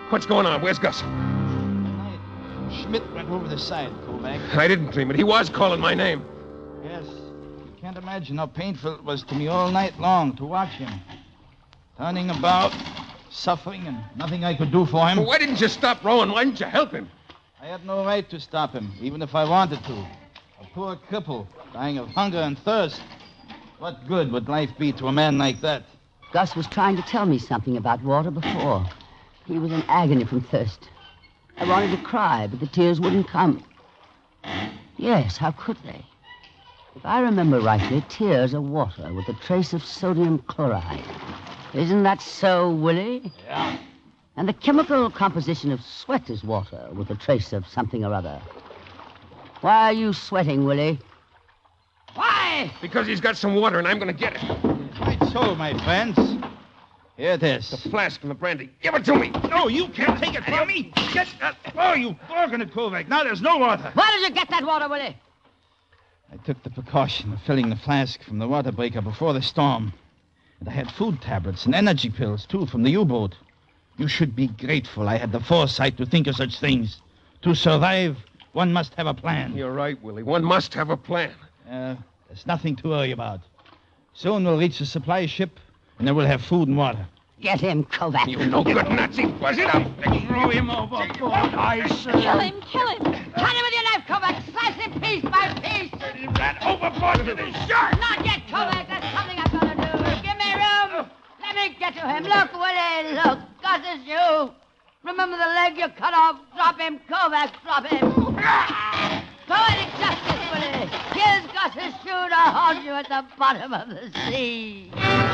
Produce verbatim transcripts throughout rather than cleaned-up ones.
What's going on? Where's Gus? Schmidt went over the side, Kovac. I didn't dream it. He was calling my name. Yes. You can't imagine how painful it was to me all night long to watch him. Turning about, suffering, and nothing I could do for him. Well, why didn't you stop rowing? Why didn't you help him? I had no right to stop him, even if I wanted to. A poor cripple, dying of hunger and thirst. What good would life be to a man like that? Gus was trying to tell me something about water before. He was in agony from thirst. I wanted to cry, but the tears wouldn't come. Yes, how could they? If I remember rightly, tears are water with a trace of sodium chloride. Isn't that so, Willie? Yeah. And the chemical composition of sweat is water with a trace of something or other. Why are you sweating, Willie? Why? Because he's got some water, and I'm going to get it. Quite so, my friends. Here it is. The flask and the brandy. Give it to me. No, you can't take it from me. Get that. Oh, you bargained it, Kovac. Now there's no water. Where did you get that water, Willie? I took the precaution of filling the flask from the water breaker before the storm. And I had food tablets and energy pills, too, from the U-boat. You should be grateful I had the foresight to think of such things. To survive, one must have a plan. You're right, Willie. One must have a plan. Uh, there's nothing to worry about. Soon we'll reach the supply ship, and then we'll have food and water. Get him, Kovac. You no good Nazi. Buzz it up. Throw him overboard, I say. Kill him, kill him. Cut him with your knife, Kovac. Slice him piece by piece. He ran overboard to the shark. Not yet, Kovac. That's something I've got to do. Give me room. Let me get to him. Look, Willie, look. Gus is you. Remember the leg you cut off? Drop him, Kovac. Drop him. Poetic justice, Willie. Here's Gus's shoe to hold you at the bottom of the sea.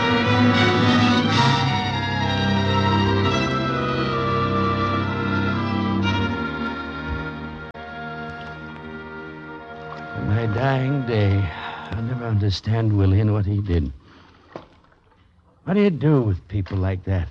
In my dying day, I'll never understand Willie and what he did. What do you do with people like that?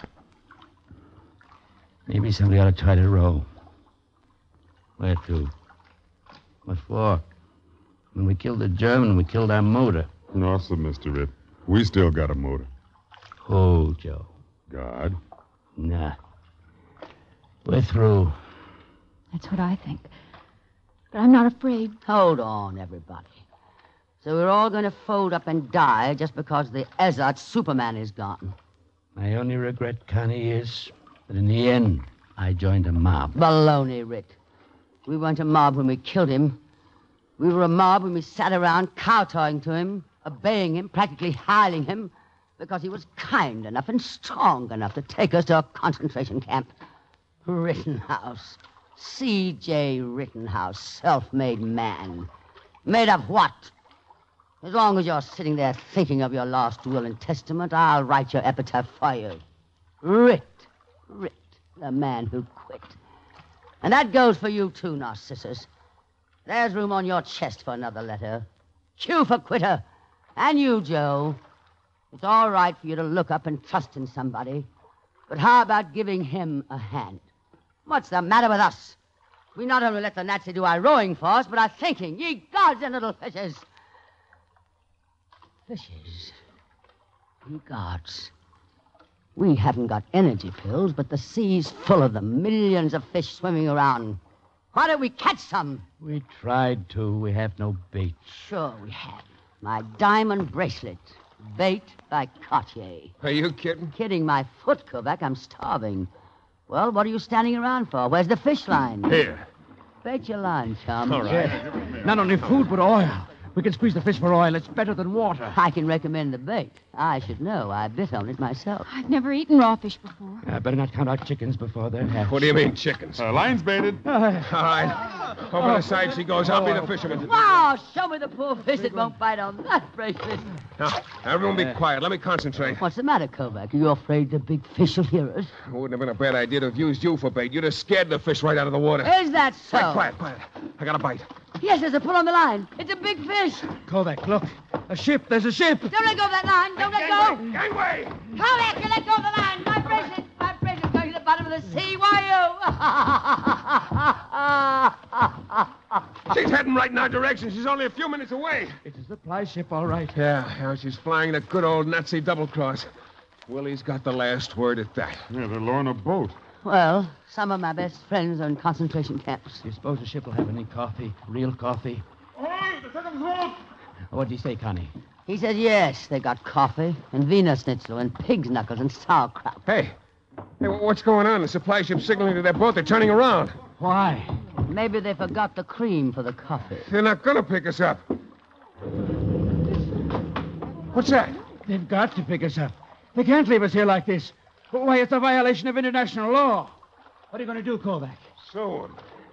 Maybe somebody ought to try to row. Where to? What for? When we killed the German, we killed our motor. No, sir, Mister Ritt. We still got a motor. Who, Joe? God. Nah. We're through. That's what I think. But I'm not afraid. Hold on, everybody. So we're all going to fold up and die just because the Ezot Superman is gone. My only regret, Connie, is that in the end, I joined a mob. Baloney, Rick. We weren't a mob when we killed him. We were a mob when we sat around kowtowing to him, obeying him, practically hiling him, because he was kind enough and strong enough to take us to a concentration camp. Rittenhouse. C J Rittenhouse, self-made man. Made of what? As long as you're sitting there thinking of your last will and testament, I'll write your epitaph for you. Rit. Rit. The man who quit. And that goes for you, too, Narcissus. There's room on your chest for another letter. Q for quitter. And you, Joe. It's all right for you to look up and trust in somebody. But how about giving him a hand? What's the matter with us? We not only let the Nazi do our rowing for us, but our thinking. Ye gods and little fishes. Fishes. Ye gods. We haven't got energy pills, but the sea's full of them. Millions of fish swimming around. Why don't we catch some? We tried to. We have no bait. Sure we have. My diamond bracelet. Bait by Cartier. Are you kidding? Kidding my foot, Kovac. I'm starving. Well, what are you standing around for? Where's the fish line? Here. Bait your line, chum. All right. Not only food, but oil. We can squeeze the fish for oil. It's better than water. I can recommend the bait. I should know. I bit on it myself. I've never eaten raw fish before. I better not count out chickens before they're hatched. What do you mean, chickens? Uh, line's baited. All right. Over the side she goes. I'll be the fisherman. Wow, show me the poor fish that won't bite on that bracelet. Now, everyone be quiet. Let me concentrate. What's the matter, Kovac? Are you afraid the big fish will hear us? It wouldn't have been a bad idea to have used you for bait. You'd have scared the fish right out of the water. Is that so? Quiet, quiet, quiet. I got a bite. Yes, there's a pull on the line. It's a big fish. Kovac, look. A ship. There's a ship. Don't let go of that line. Don't let go. Gangway! Kovac, you let go of the line. My bracelet. My bracelet's going to the bottom of the sea. Why you? She's heading right in our direction. She's only a few minutes away. It's a supply ship, all right. Yeah, yeah, she's flying the good old Nazi double cross. Willie's got the last word at that. Yeah, they're lowering a boat. Well, some of my best friends are in concentration camps. Do you suppose the ship will have any coffee? Real coffee? Hey, the second floor! What'd he say, Connie? He says yes, they got coffee and Wiener Schnitzel and pig's knuckles and sauerkraut. Hey. Hey, wh- what's going on? The supply ship's signaling to their boat. They're turning around. Why? Maybe they forgot the cream for the coffee. They're not going to pick us up. What's that? They've got to pick us up. They can't leave us here like this. Why, it's a violation of international law. What are you going to do, Kovac? So,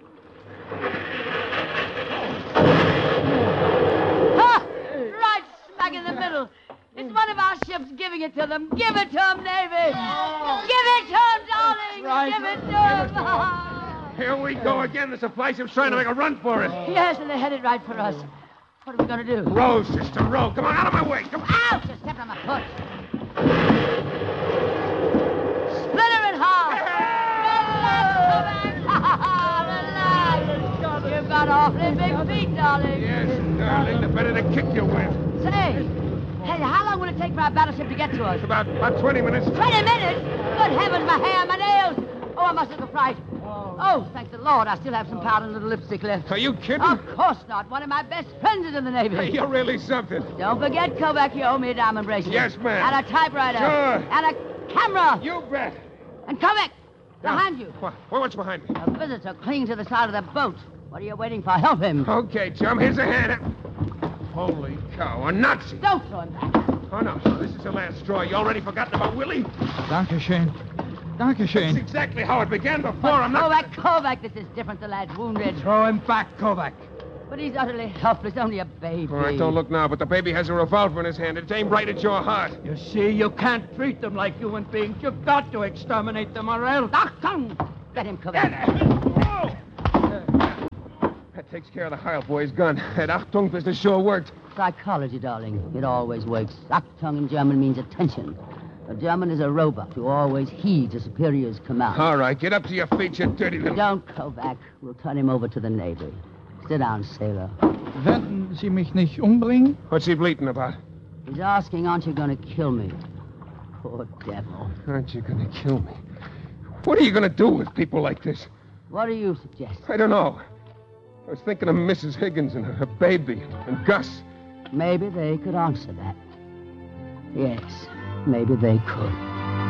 Ha! Right smack in the middle. It's one of our ships giving it to them. Give it to them, Navy. Give it to them, darling. Right. Give it to them. here we go again. The supply ship's trying to make a run for it. Yes, and they're headed right for us. What are we going to do? Row, sister, row. Come on, out of my way. Come on. Ouch! I stepped on my foot. Split her in half. Relax, Kovac. Relax. You've got awfully big feet, darling. Yes, darling, the better to kick you with. Say, hey, how long will it take for our battleship to get to us? About, about twenty minutes. Twenty minutes? Good heavens, my hair, my nails. Oh, I must look a fright. Oh, thank the Lord, I still have some powder and a little lipstick left. Are you kidding? Of course not. One of my best friends is in the Navy. Hey, you're really something. Don't forget, Kovac, you owe me a diamond bracelet. Yes, ma'am. And a typewriter. Sure. And a camera. You bet. And Kovac, behind you. What, what's behind me? A visitor clinging to the side of the boat. What are you waiting for? Help him. Okay, chum, here's a hand. Holy cow, a Nazi. Don't throw him back. Oh, no, this is the last straw. You already forgotten about Willie? Dankeschön. That's Dankeschön. exactly how it began before. I'm not... Kovac, Kovac, this is different. The lad's wounded. Throw him back, Kovac. But he's utterly helpless, only a baby. All right, don't look now, but the baby has a revolver in his hand. It's aimed right at your heart. You see, you can't treat them like human beings. You've got to exterminate them or else. Achtung! Get him, Kovac. That takes care of the Heil boy's gun. That Achtung business sure worked. Psychology, darling. It always works. Achtung in German means attention. A German is a robot who always heeds a superior's command. All right, get up to your feet, you dirty little... Don't, Kovac. We'll turn him over to the Navy. Sit down, sailor. Werden Sie mich nicht umbringen? What's he bleating about? He's asking, aren't you going to kill me? Poor devil. Aren't you going to kill me? What are you going to do with people like this? What do you suggest? I don't know. I was thinking of Missus Higgins and her, her baby and Gus. Maybe they could answer that. Yes, maybe they could.